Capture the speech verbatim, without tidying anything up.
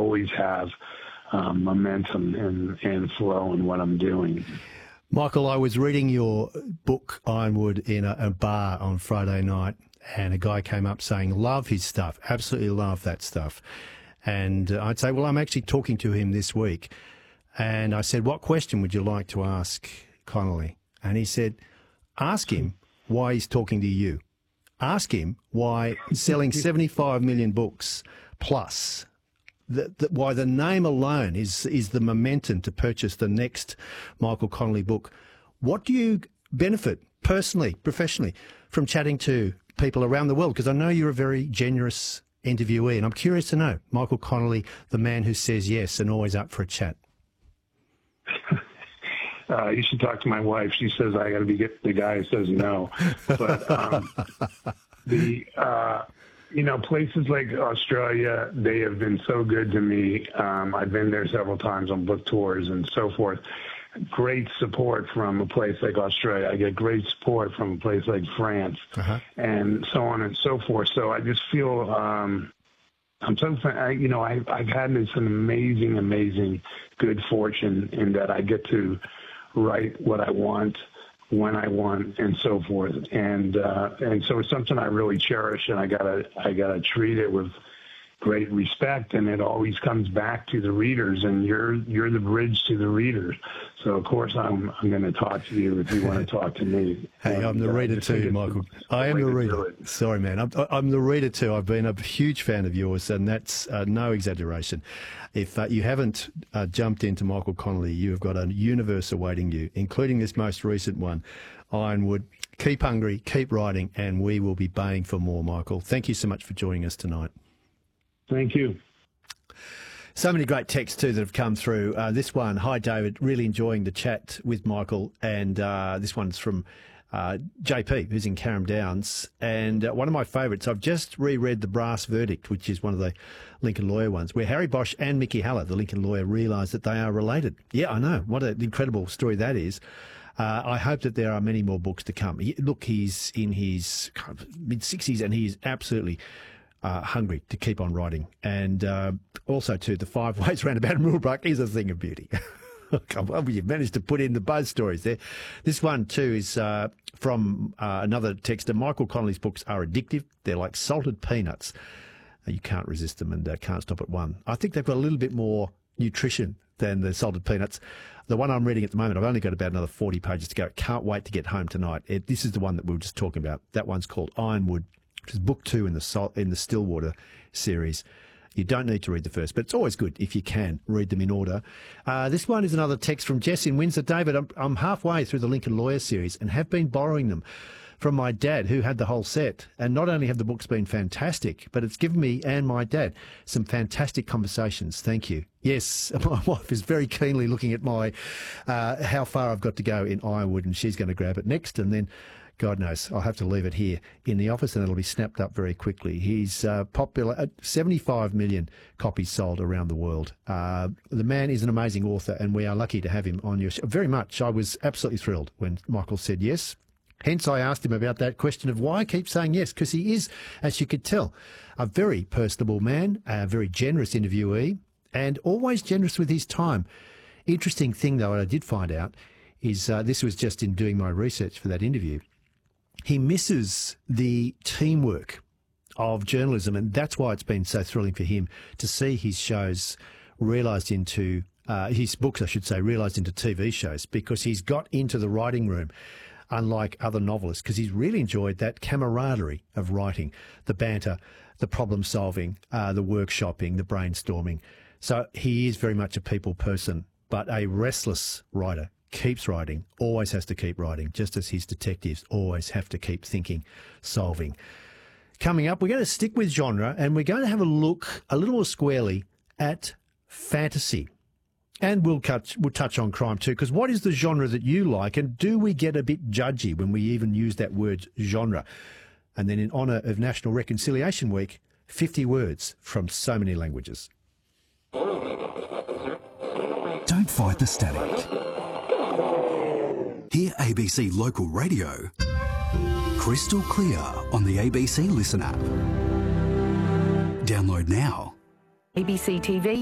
always have um, momentum and, and flow in what I'm doing. Michael, I was reading your book, Ironwood, in a, a bar on Friday night, and a guy came up saying, love his stuff, absolutely love that stuff. And uh, I'd say, well, I'm actually talking to him this week. And I said, what question would you like to ask Connolly? And he said, ask him why he's talking to you. Ask him why selling seventy-five million books plus, the, the, why the name alone is is the momentum to purchase the next Michael Connolly book. What do you benefit personally, professionally, from chatting to people around the world? Because I know you're a very generous interviewee, and I'm curious to know, Michael Connolly, the man who says yes and always up for a chat. Uh, you should talk to my wife. She says I got to be get the guy who says no. But um, the uh, you know, places like Australia, they have been so good to me. Um, I've been there several times on book tours and so forth. Great support from a place like Australia. I get great support from a place like France, uh-huh. and so on and so forth. So I just feel um, I'm so I, you know I, I've had this an amazing, amazing good fortune in that I get to write what I want, when I want, and so forth. And uh, and so it's something I really cherish, and I gotta I gotta treat it with great respect. And it always comes back to the readers, and you're you're the bridge to the readers. So of course I'm I'm going to talk to you if you want to talk to me. Hey, and, I'm the uh, reader too, Michael. I am the reader. Sorry, man. I'm, I'm the reader too. I've been a huge fan of yours, and that's uh, no exaggeration. If uh, you haven't uh, jumped into Michael Connolly, you have got a universe awaiting you, including this most recent one, Ironwood. Keep hungry, keep writing, and we will be baying for more, Michael. Thank you so much for joining us tonight. Thank you. So many great texts too that have come through. Uh, this one, hi David, really enjoying the chat with Michael, and uh, this one's from uh, J P, who's in Carrum Downs, and uh, one of my favourites. I've just reread The Brass Verdict, which is one of the Lincoln Lawyer ones, where Harry Bosch and Mickey Haller, the Lincoln Lawyer, realise that they are related. Yeah, I know. What an incredible story that is. Uh, I hope that there are many more books to come. He, look, he's in his kind of mid-sixties, and he is absolutely Uh, hungry to keep on writing. And uh, also, too, the Five Ways Roundabout in Millbrook is a thing of beauty. Come on, you've managed to put in the buzz stories there. This one, too, is uh, from uh, another texter. Michael Connolly's books are addictive. They're like salted peanuts. Uh, you can't resist them and uh, can't stop at one. I think they've got a little bit more nutrition than the salted peanuts. The one I'm reading at the moment, I've only got about another forty pages to go. Can't wait to get home tonight. It, this is the one that we were just talking about. That one's called Ironwood, which is book two in the Sol- in the Stillwater series. You don't need to read the first, but it's always good if you can read them in order. Uh, this one is another text from Jess in Windsor. David, I'm, I'm halfway through the Lincoln Lawyer series and have been borrowing them from my dad, who had the whole set. And not only have the books been fantastic, but it's given me and my dad some fantastic conversations. Thank you. Yes, my wife is very keenly looking at my uh, how far I've got to go in Ironwood, and she's going to grab it next, and then God knows, I'll have to leave it here in the office and it'll be snapped up very quickly. He's uh, popular, uh, seventy-five million copies sold around the world. Uh, the man is an amazing author, and we are lucky to have him on your show. Very much. I was absolutely thrilled when Michael said yes. Hence, I asked him about that question of why I keep saying yes, because he is, as you could tell, a very personable man, a very generous interviewee, and always generous with his time. Interesting thing, though, I did find out, is uh, this was just in doing my research for that interview. He misses the teamwork of journalism, and that's why it's been so thrilling for him to see his shows realised into, uh, his books, I should say, realised into T V shows, because he's got into the writing room, unlike other novelists, because he's really enjoyed that camaraderie of writing, the banter, the problem-solving, uh, the workshopping, the brainstorming. So he is very much a people person, but a restless writer. Keeps writing, always has to keep writing, just as his detectives always have to keep thinking, solving. Coming up, we're going to stick with genre, and we're going to have a look a little more squarely at fantasy. And we'll, cut, we'll touch on crime too, because what is the genre that you like, and do we get a bit judgy when we even use that word genre? And then in honour of National Reconciliation Week, fifty words from so many languages. Don't fight the static. Hear A B C Local Radio crystal clear on the A B C Listen app. Download now. A B C T V